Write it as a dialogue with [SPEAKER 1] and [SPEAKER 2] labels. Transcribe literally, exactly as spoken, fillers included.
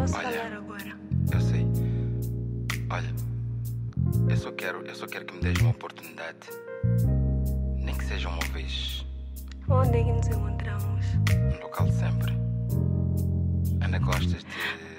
[SPEAKER 1] posso
[SPEAKER 2] Olha,
[SPEAKER 1] falar agora.
[SPEAKER 2] Eu sei. Olha, eu só quero, eu só quero que me des uma oportunidade. Nem que seja uma vez.
[SPEAKER 1] Onde é que nos encontramos?
[SPEAKER 2] No local de sempre. Ana, gostas de